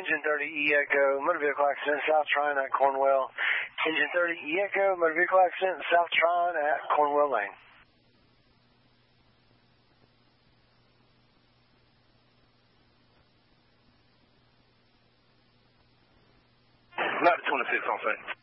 Engine 30 E-Echo, motor vehicle accident, South Tryon at Cornwell. Engine 30 E-Echo, motor vehicle accident, South Tryon at Cornwell Lane. Not 26 on scene.